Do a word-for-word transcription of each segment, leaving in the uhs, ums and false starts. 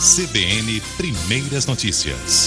C B N Primeiras Notícias.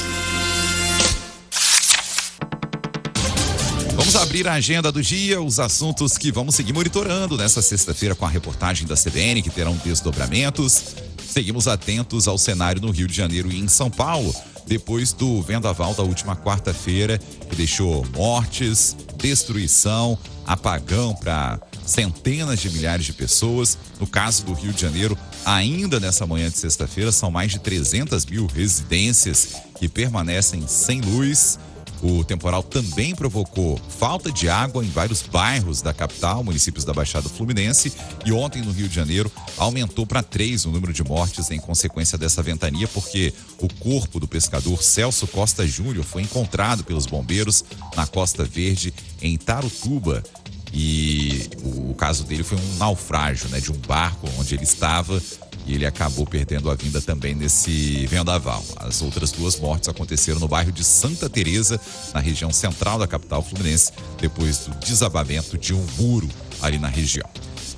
Vamos abrir a agenda do dia, os assuntos que vamos seguir monitorando nessa sexta-feira com a reportagem da C B N, que terão desdobramentos. Seguimos atentos ao cenário no Rio de Janeiro e em São Paulo, depois do vendaval da última quarta-feira, que deixou mortes, destruição, apagão para centenas de milhares de pessoas. No caso do Rio de Janeiro, ainda nessa manhã de sexta-feira, são mais de trezentas mil residências que permanecem sem luz. O temporal também provocou falta de água em vários bairros da capital, municípios da Baixada Fluminense, e ontem no Rio de Janeiro aumentou para três o número de mortes em consequência dessa ventania, porque o corpo do pescador Celso Costa Júnior foi encontrado pelos bombeiros na Costa Verde, em Tarutuba, e o caso dele foi um naufrágio, né, de um barco onde ele estava, e ele acabou perdendo a vida também nesse vendaval. As outras duas mortes aconteceram no bairro de Santa Teresa, na região central da capital fluminense, depois do desabamento de um muro ali na região.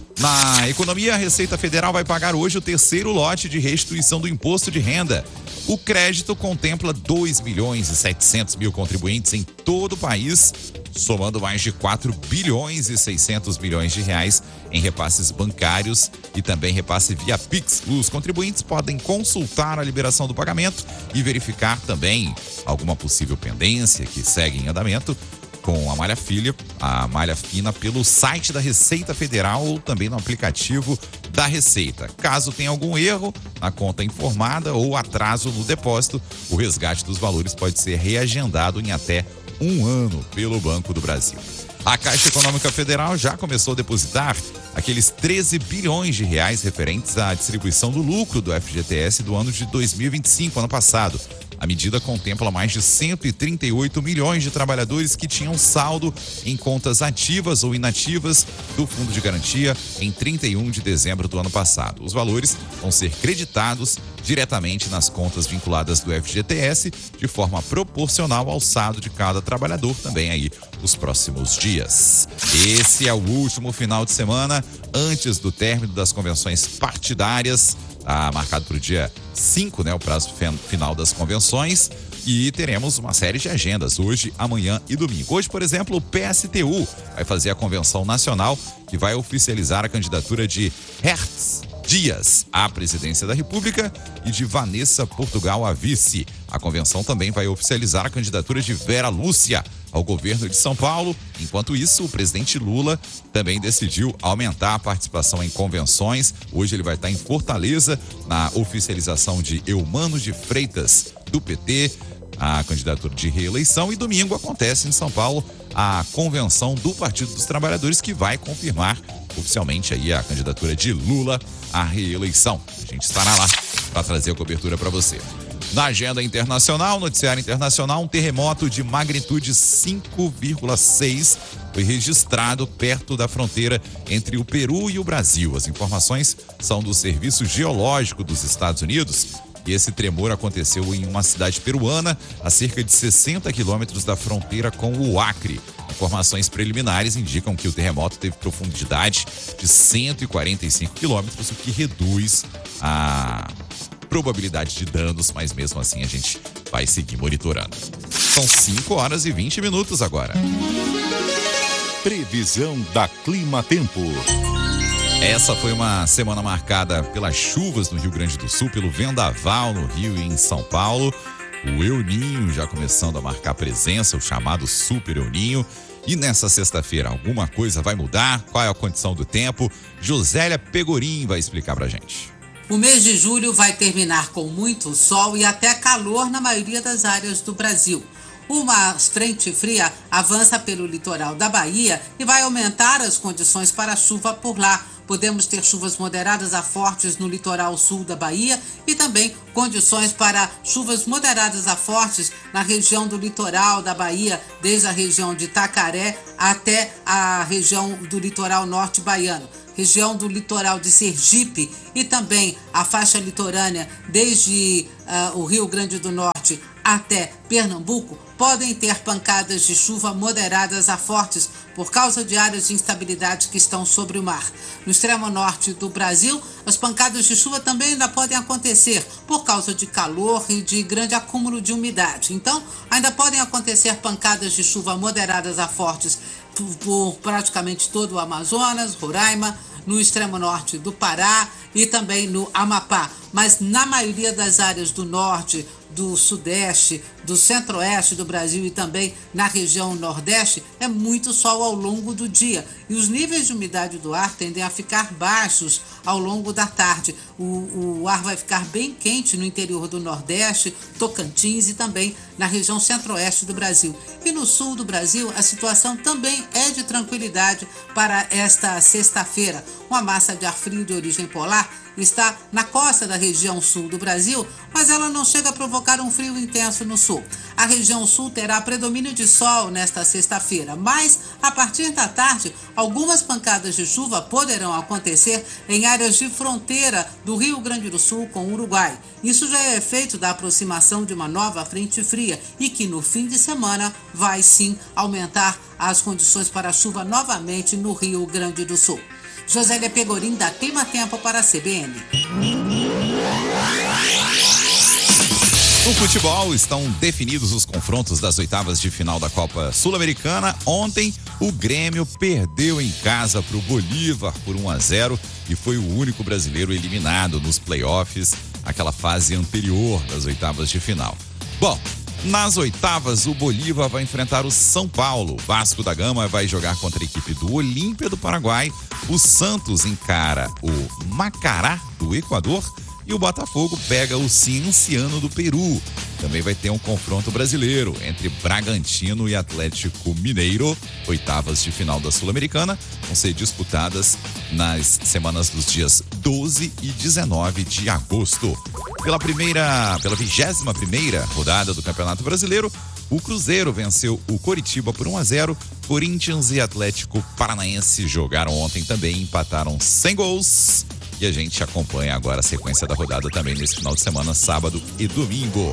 Na economia, a Receita Federal vai pagar hoje o terceiro lote de restituição do imposto de renda. O crédito contempla dois milhões e setecentos mil contribuintes em todo o país, somando mais de quatro bilhões e seiscentos milhões de reais em repasses bancários e também repasse via Pix. Os contribuintes podem consultar a liberação do pagamento e verificar também alguma possível pendência que segue em andamento com a malha filha, a malha fina, pelo site da Receita Federal ou também no aplicativo da Receita. Caso tenha algum erro na conta informada ou atraso no depósito, o resgate dos valores pode ser reagendado em até um ano pelo Banco do Brasil. A Caixa Econômica Federal já começou a depositar aqueles treze bilhões de reais referentes à distribuição do lucro do F G T S do ano de dois mil e vinte e cinco, ano passado. A medida contempla mais de cento e trinta e oito milhões de trabalhadores que tinham saldo em contas ativas ou inativas do Fundo de Garantia em trinta e um de dezembro do ano passado. Os valores vão ser creditados diretamente nas contas vinculadas do F G T S de forma proporcional ao saldo de cada trabalhador também aí nos próximos dias. Esse é o último final de semana antes do término das convenções partidárias. Está marcado para o dia cinco, né, o prazo final das convenções, e teremos uma série de agendas hoje, amanhã e domingo. Hoje, por exemplo, o P S T U vai fazer a convenção nacional que vai oficializar a candidatura de Hertz Dias à presidência da República e de Vanessa Portugal à vice. A convenção também vai oficializar a candidatura de Vera Lúcia ao governo de São Paulo. Enquanto isso, o presidente Lula também decidiu aumentar a participação em convenções. Hoje ele vai estar em Fortaleza na oficialização de Eumano de Freitas, do P T, a candidatura de reeleição, e domingo acontece em São Paulo a convenção do Partido dos Trabalhadores, que vai confirmar oficialmente aí a candidatura de Lula à reeleição. A gente estará lá para trazer a cobertura para você. Na agenda internacional, noticiário internacional, um terremoto de magnitude cinco vírgula seis foi registrado perto da fronteira entre o Peru e o Brasil. As informações são do Serviço Geológico dos Estados Unidos. E esse tremor aconteceu em uma cidade peruana, a cerca de sessenta quilômetros da fronteira com o Acre. Informações preliminares indicam que o terremoto teve profundidade de cento e quarenta e cinco quilômetros, o que reduz a probabilidade de danos, mas mesmo assim a gente vai seguir monitorando. São cinco horas e vinte minutos agora. Previsão da Clima Tempo. Essa foi uma semana marcada pelas chuvas no Rio Grande do Sul, pelo vendaval no Rio e em São Paulo. O El Ninho já começando a marcar presença, o chamado Super El Ninho. E nessa sexta-feira, alguma coisa vai mudar? Qual é a condição do tempo? Josélia Pegorim vai explicar pra gente. O mês de julho vai terminar com muito sol e até calor na maioria das áreas do Brasil. Uma frente fria avança pelo litoral da Bahia e vai aumentar as condições para chuva por lá. Podemos ter chuvas moderadas a fortes no litoral sul da Bahia e também condições para chuvas moderadas a fortes na região do litoral da Bahia, desde a região de Itacaré até a região do litoral norte baiano, região do litoral de Sergipe e também a faixa litorânea desde uh, o Rio Grande do Norte até Pernambuco podem ter pancadas de chuva moderadas a fortes por causa de áreas de instabilidade que estão sobre o mar. No extremo norte do Brasil, as pancadas de chuva também ainda podem acontecer por causa de calor e de grande acúmulo de umidade. Então, ainda podem acontecer pancadas de chuva moderadas a fortes por, por praticamente todo o Amazonas, Roraima, no extremo norte do Pará e também no Amapá. Mas na maioria das áreas do norte, do sudeste, do centro-oeste do Brasil e também na região nordeste, é muito sol ao longo do dia. E os níveis de umidade do ar tendem a ficar baixos ao longo da tarde. O, o ar vai ficar bem quente no interior do Nordeste, Tocantins e também na região centro-oeste do Brasil. E no sul do Brasil, a situação também é de tranquilidade para esta sexta-feira. Uma massa de ar frio de origem polar está na costa da região sul do Brasil, mas ela não chega a provocar um frio intenso no sul. A região sul terá predomínio de sol nesta sexta-feira, mas a partir da tarde, algumas pancadas de chuva poderão acontecer em áreas de fronteira do Rio Grande do Sul com o Uruguai. Isso já é efeito da aproximação de uma nova frente fria e que no fim de semana vai sim aumentar as condições para chuva novamente no Rio Grande do Sul. Josélia Pegorim, da Clima Tempo para a C B N. No futebol, estão definidos os confrontos das oitavas de final da Copa Sul-Americana. Ontem, o Grêmio perdeu em casa para o Bolívar por um a zero e foi o único brasileiro eliminado nos playoffs, aquela fase anterior das oitavas de final. Bom, nas oitavas, o Bolívar vai enfrentar o São Paulo. O Vasco da Gama vai jogar contra a equipe do Olímpia do Paraguai. O Santos encara o Macará do Equador. E o Botafogo pega o Cienciano do Peru. Também vai ter um confronto brasileiro entre Bragantino e Atlético Mineiro. Oitavas de final da Sul-Americana vão ser disputadas nas semanas dos dias doze e dezenove de agosto. Pela primeira, pela vigésima primeira rodada do Campeonato Brasileiro, o Cruzeiro venceu o Coritiba por um a zero. Corinthians e Atlético Paranaense jogaram ontem também, empataram sem gols. E a gente acompanha agora a sequência da rodada também nesse final de semana, sábado e domingo.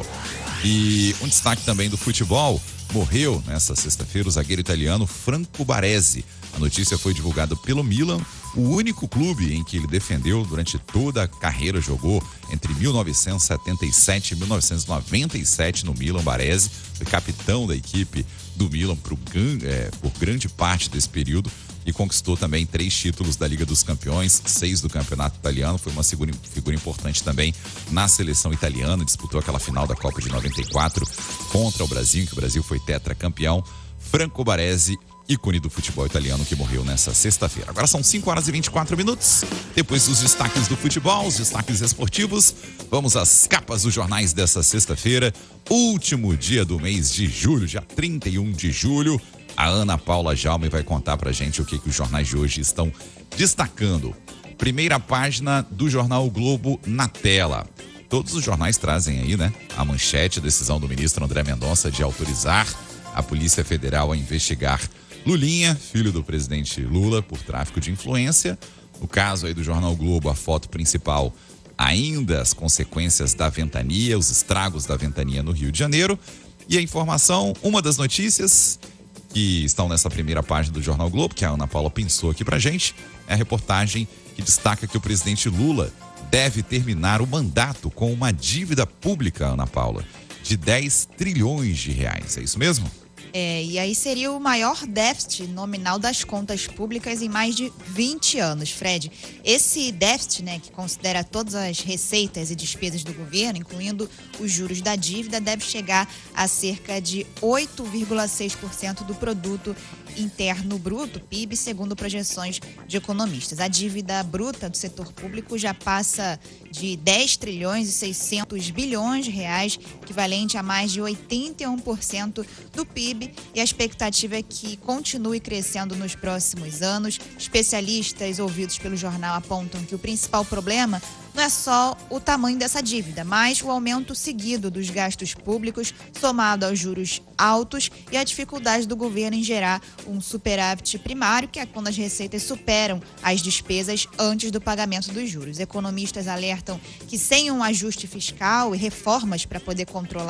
E um destaque também do futebol: morreu nessa sexta-feira o zagueiro italiano Franco Baresi. A notícia foi divulgada pelo Milan, o único clube em que ele defendeu durante toda a carreira. Jogou entre mil novecentos e setenta e sete e mil novecentos e noventa e sete no Milan. Baresi foi capitão da equipe do Milan por, é, por grande parte desse período e conquistou também três títulos da Liga dos Campeões, seis do Campeonato Italiano. Foi uma figura, figura importante também na seleção italiana. Disputou aquela final da Copa de noventa e quatro contra o Brasil, em que o Brasil foi tetracampeão. Franco Baresi, ícone do futebol italiano, que morreu nessa sexta-feira. Agora são cinco horas e vinte e quatro minutos. Depois dos destaques do futebol, os destaques esportivos, vamos às capas dos jornais dessa sexta-feira, último dia do mês de julho, dia trinta e um de julho. A Ana Paula Jaume vai contar pra gente o que, que os jornais de hoje estão destacando. Primeira página do jornal o Globo na tela. Todos os jornais trazem aí, né? A manchete: decisão do ministro André Mendonça de autorizar a Polícia Federal a investigar Lulinha, filho do presidente Lula, por tráfico de influência. No caso aí do jornal o Globo, a foto principal, ainda as consequências da ventania, os estragos da ventania no Rio de Janeiro. E a informação, uma das notícias que estão nessa primeira página do jornal o Globo, que a Ana Paula pensou aqui pra gente, é a reportagem que destaca que o presidente Lula deve terminar o mandato com uma dívida pública, Ana Paula, de dez trilhões de reais. É isso mesmo? É, e aí seria o maior déficit nominal das contas públicas em mais de vinte anos, Fred. Esse déficit, né, que considera todas as receitas e despesas do governo, incluindo os juros da dívida, deve chegar a cerca de oito vírgula seis por cento do produto interno bruto, P I B, segundo projeções de economistas. A dívida bruta do setor público já passa de dez trilhões e seiscentos bilhões de reais, equivalente a mais de oitenta e um por cento do P I B, e a expectativa é que continue crescendo nos próximos anos. Especialistas ouvidos pelo jornal apontam que o principal problema não é só o tamanho dessa dívida, mas o aumento seguido dos gastos públicos, somado aos juros altos e a dificuldade do governo em gerar um superávit primário, que é quando as receitas superam as despesas antes do pagamento dos juros. Economistas alertam que sem um ajuste fiscal e reformas para poder controlar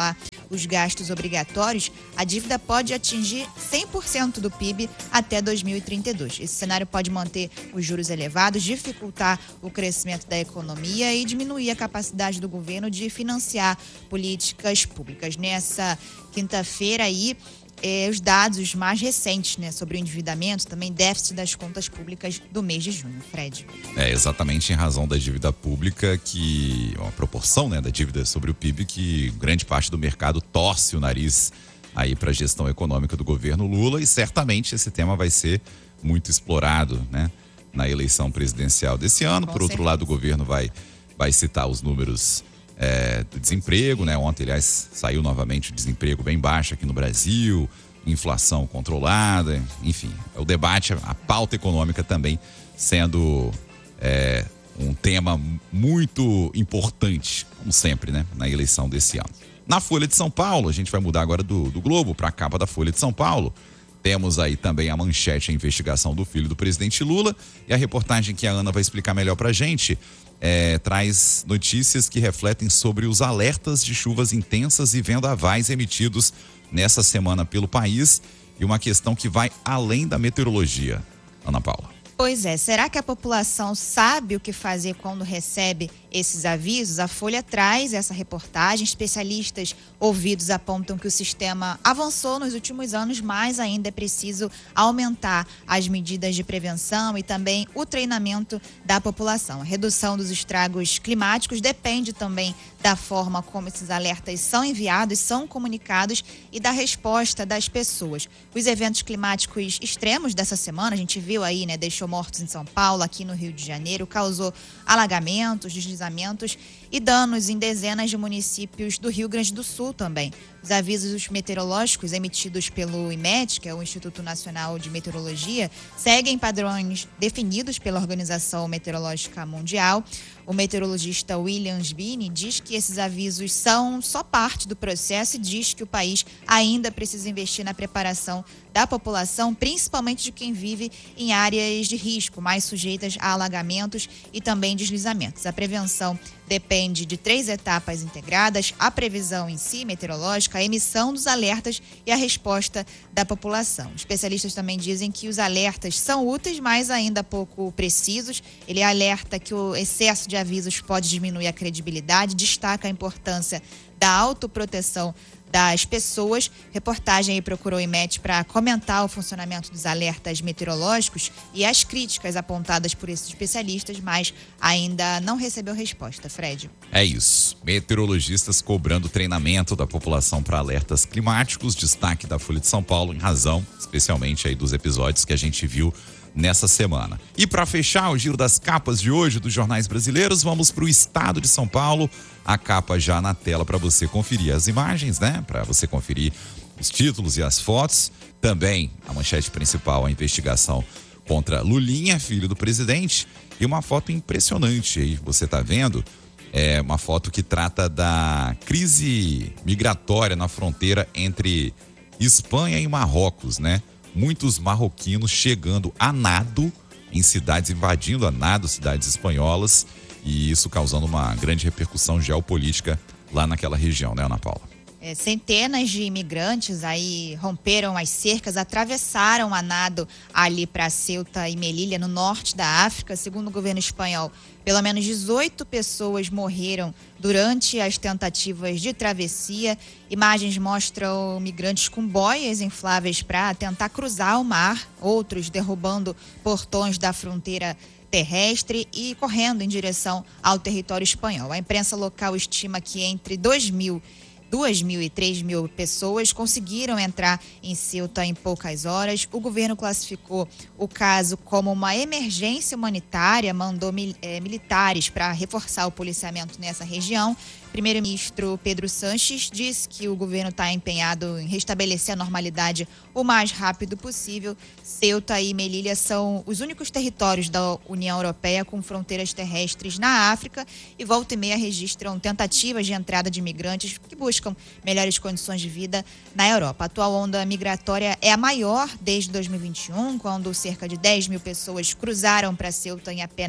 os gastos obrigatórios, a dívida pode atingir cem por cento do P I B até dois mil e trinta e dois. Esse cenário pode manter os juros elevados, dificultar o crescimento da economia e diminuir a capacidade do governo de financiar políticas públicas. Nessa quinta-feira aí, Eh, os dados mais recentes, né, sobre o endividamento, também déficit das contas públicas do mês de junho, Fred. É exatamente em razão da dívida pública que, a proporção, né, da dívida sobre o P I B, que grande parte do mercado torce o nariz aí para a gestão econômica do governo Lula, e certamente esse tema vai ser muito explorado, né, na eleição presidencial desse ano. Com Por outro certeza. lado, o governo vai, vai citar os números É, do desemprego, né? Ontem, aliás, saiu novamente o desemprego bem baixo aqui no Brasil, inflação controlada, enfim, o debate, a pauta econômica também sendo é, um tema muito importante, como sempre, né? Na eleição desse ano. Na Folha de São Paulo, a gente vai mudar agora do, do Globo para a capa da Folha de São Paulo. Temos aí também a manchete, a investigação do filho do presidente Lula, e a reportagem que a Ana vai explicar melhor pra gente é, traz notícias que refletem sobre os alertas de chuvas intensas e vendavais emitidos nessa semana pelo país, e uma questão que vai além da meteorologia. Ana Paula. Pois é, será que a população sabe o que fazer quando recebe esses avisos? A Folha traz essa reportagem. Especialistas ouvidos apontam que o sistema avançou nos últimos anos, mas ainda é preciso aumentar as medidas de prevenção e também o treinamento da população. A redução dos estragos climáticos depende também da forma como esses alertas são enviados, são comunicados e da resposta das pessoas. Os eventos climáticos extremos dessa semana, a gente viu aí, né, deixou mortos em São Paulo, aqui no Rio de Janeiro, causou alagamentos, deslizamentos e danos em dezenas de municípios do Rio Grande do Sul também. Os avisos meteorológicos emitidos pelo I M E T, que é o Instituto Nacional de Meteorologia, seguem padrões definidos pela Organização Meteorológica Mundial. O meteorologista William Sbini diz que esses avisos são só parte do processo e diz que o país ainda precisa investir na preparação da população, principalmente de quem vive em áreas de risco, mais sujeitas a alagamentos e também deslizamentos. A prevenção depende de três etapas integradas: a previsão em si, meteorológica, a emissão dos alertas e a resposta da população. Especialistas também dizem que os alertas são úteis, mas ainda pouco precisos. Ele alerta que o excesso de avisos pode diminuir a credibilidade, destaca a importância da autoproteção das pessoas. Reportagem aí procurou o I M E T para comentar o funcionamento dos alertas meteorológicos e as críticas apontadas por esses especialistas, mas ainda não recebeu resposta, Fred. É isso. Meteorologistas cobrando treinamento da população para alertas climáticos, destaque da Folha de São Paulo, em razão, especialmente aí dos episódios que a gente viu nessa semana. E para fechar o giro das capas de hoje dos jornais brasileiros, vamos para o Estado de São Paulo. A capa já na tela para você conferir as imagens, né? Para você conferir os títulos e as fotos. Também a manchete principal, a investigação contra Lulinha, filho do presidente. E uma foto impressionante aí, você tá vendo? É uma foto que trata da crise migratória na fronteira entre Espanha e Marrocos, né? Muitos marroquinos chegando a nado em cidades, invadindo a nado cidades espanholas, e isso causando uma grande repercussão geopolítica lá naquela região, né, Ana Paula? É, centenas de imigrantes aí romperam as cercas, atravessaram a nado ali para Ceuta e Melilla, no norte da África. Segundo o governo espanhol, pelo menos dezoito pessoas morreram durante as tentativas de travessia. Imagens mostram migrantes com boias infláveis para tentar cruzar o mar, outros derrubando portões da fronteira terrestre e correndo em direção ao território espanhol. A imprensa local estima que entre dois mil duas mil e três mil pessoas conseguiram entrar em Ceuta em poucas horas. O governo classificou o caso como uma emergência humanitária, mandou mil, é, militares para reforçar o policiamento nessa região. Primeiro-ministro Pedro Sánchez disse que o governo está empenhado em restabelecer a normalidade o mais rápido possível. Ceuta e Melilla são os únicos territórios da União Europeia com fronteiras terrestres na África e volta e meia registram tentativas de entrada de imigrantes que buscam melhores condições de vida na Europa. A atual onda migratória é a maior desde dois mil e vinte e um, quando cerca de dez mil pessoas cruzaram para Ceuta em apenas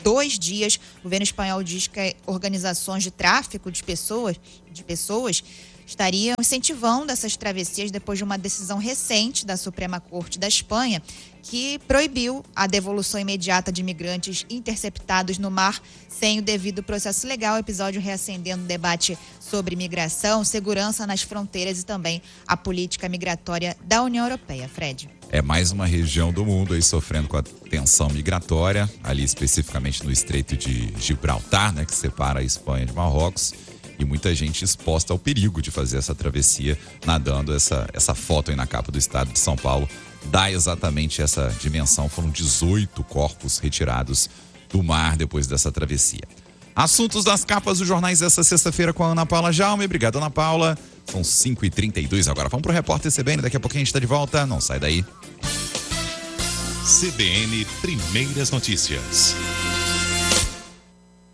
dois dias. O governo espanhol diz que organizações de tráfico de pessoas, de pessoas estariam incentivando essas travessias depois de uma decisão recente da Suprema Corte da Espanha, que proibiu a devolução imediata de imigrantes interceptados no mar sem o devido processo legal. O episódio reacendendo o debate sobre migração, segurança nas fronteiras e também a política migratória da União Europeia. Fred. É mais uma região do mundo aí sofrendo com a tensão migratória, ali especificamente no Estreito de Gibraltar, né, que separa a Espanha de Marrocos. E muita gente exposta ao perigo de fazer essa travessia nadando. Essa, essa foto aí na capa do estado de São Paulo dá exatamente essa dimensão. Foram dezoito corpos retirados do mar depois dessa travessia. Assuntos das capas dos jornais dessa sexta-feira com a Ana Paula Jaume. Obrigado, Ana Paula. São cinco e trinta e dois agora. Vamos pro Repórter C B N. Daqui a pouquinho a gente tá de volta. Não sai daí. C B N Primeiras Notícias.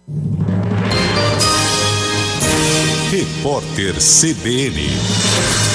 Repórter C B N.